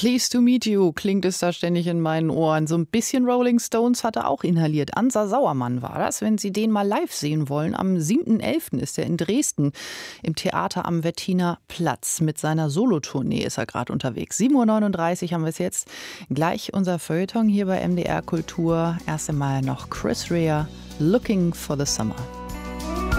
Pleased to meet you, klingt es da ständig in meinen Ohren. So ein bisschen Rolling Stones hat er auch inhaliert. Ansa Sauermann war das. Wenn Sie den mal live sehen wollen, am 7.11. ist er in Dresden im Theater am Wettiner Platz. Mit seiner Solotournee ist er gerade unterwegs. 7.39 Uhr haben wir es jetzt. Gleich unser Feuilleton hier bei MDR Kultur. Erst einmal noch Chris Rea, Looking for the Summer.